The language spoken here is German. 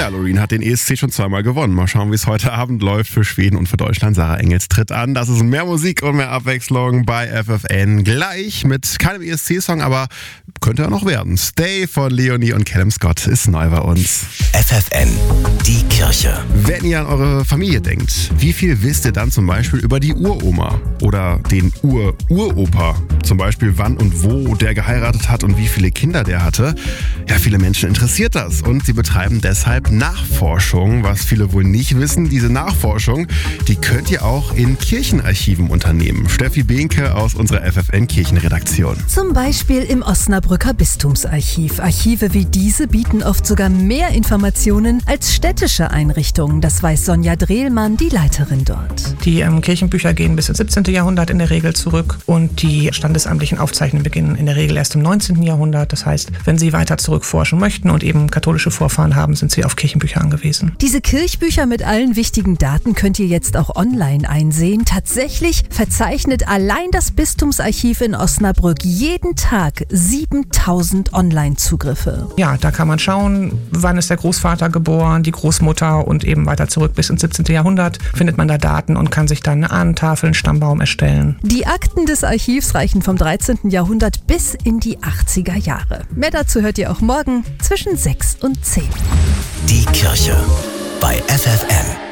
Ja, Loreen hat den ESC schon zweimal gewonnen. Mal schauen, wie es heute Abend läuft für Schweden und für Deutschland. Sarah Engels tritt an. Das ist mehr Musik und mehr Abwechslung bei FFN. Gleich mit keinem ESC-Song, aber könnte er noch werden. Stay von Leonie und Callum Scott ist neu bei uns. FFN, die Kirche. Wenn ihr an eure Familie denkt, wie viel wisst ihr dann zum Beispiel über die Uroma oder den Uropa? Zum Beispiel wann und wo der geheiratet hat und wie viele Kinder der hatte. Ja, viele Menschen interessiert das und sie betreiben deshalb Nachforschung. Was viele wohl nicht wissen, diese Nachforschung, die könnt ihr auch in Kirchenarchiven unternehmen. Steffi Behnke aus unserer FFN-Kirchenredaktion. Zum Beispiel im Osnabrücker Bistumsarchiv. Archive wie diese bieten oft sogar mehr Informationen als städtische Einrichtungen. Das weiß Sonja Drehlmann, die Leiterin dort. Die Kirchenbücher gehen bis ins 17. Jahrhundert in der Regel zurück und die standesamtlichen Aufzeichnungen beginnen in der Regel erst im 19. Jahrhundert. Das heißt, wenn Sie weiter zurückforschen möchten und eben katholische Vorfahren haben, sind Sie auf Kirchenbücher angewiesen. Diese Kirchbücher mit allen wichtigen Daten könnt ihr jetzt auch online einsehen. Tatsächlich verzeichnet allein das Bistumsarchiv in Osnabrück jeden Tag 7000 Online-Zugriffe. Ja, da kann man schauen, wann ist der Großvater geboren, die Großmutter und eben weiter zurück bis ins 17. Jahrhundert findet man da Daten und kann sich dann eine Ahnentafel, einen Stammbaum erstellen. Die Akten des Archivs reichen vom 13. Jahrhundert bis in die 80er Jahre. Mehr dazu hört ihr auch morgen zwischen 6 und 10. Die Kirche bei FFN.